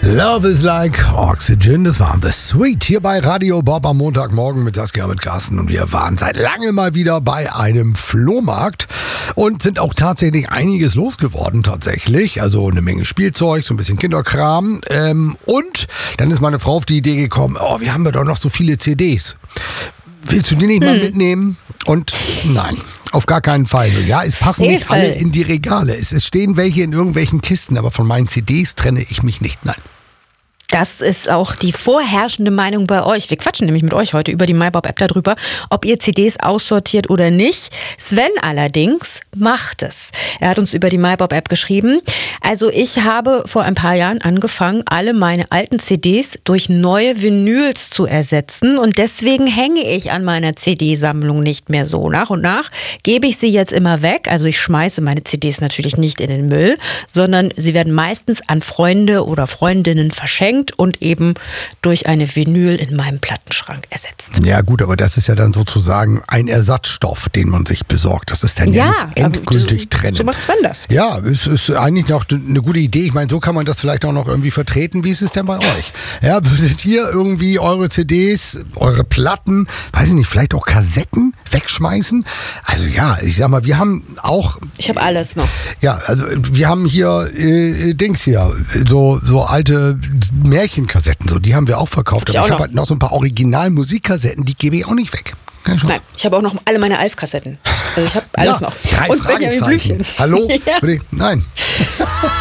Love is like oxygen, das war The Sweet hier bei Radio Bob am Montagmorgen mit Saskia, mit Carsten, und wir waren seit langem mal wieder bei einem Flohmarkt und sind auch tatsächlich einiges losgeworden tatsächlich, also eine Menge Spielzeug, so ein bisschen Kinderkram, und dann ist meine Frau auf die Idee gekommen, wir haben doch noch so viele CDs. Willst du die nicht mal mitnehmen? Und nein, auf gar keinen Fall. Ja, es passen nicht alle in die Regale. Es stehen welche in irgendwelchen Kisten, aber von meinen CDs trenne ich mich nicht. Nein. Das ist auch die vorherrschende Meinung bei euch. Wir quatschen nämlich mit euch heute über die MyBob-App darüber, ob ihr CDs aussortiert oder nicht. Sven allerdings macht es. Er hat uns über die MyBob-App geschrieben. Also ich habe vor ein paar Jahren angefangen, alle meine alten CDs durch neue Vinyls zu ersetzen. Und deswegen hänge ich an meiner CD-Sammlung nicht mehr so. Nach und nach gebe ich sie jetzt immer weg. Also ich schmeiße meine CDs natürlich nicht in den Müll, sondern sie werden meistens an Freunde oder Freundinnen verschenkt und eben durch eine Vinyl in meinem Plattenschrank ersetzt. Ja gut, aber das ist ja dann sozusagen ein Ersatzstoff, den man sich besorgt. Das ist dann ja nicht endgültig trennen. So macht Sven das. Ja, es ist eigentlich noch eine gute Idee. Ich meine, so kann man das vielleicht auch noch irgendwie vertreten. Wie ist es denn bei euch? Ja, würdet ihr irgendwie eure CDs, eure Platten, weiß ich nicht, vielleicht auch Kassetten wegschmeißen? Also ja, ich sag mal, wir haben auch... Ich habe alles noch. Ja, also wir haben hier so alte Märchenkassetten, so, die haben wir auch verkauft. Aber ich habe halt noch so ein paar Original-Musikkassetten, die gebe ich auch nicht weg. Nein, ich habe auch noch alle meine Alf-Kassetten. Also ich habe alles noch. 3 und Fragezeichen. Benjamin Blümchen. Hallo? Ja. Nein.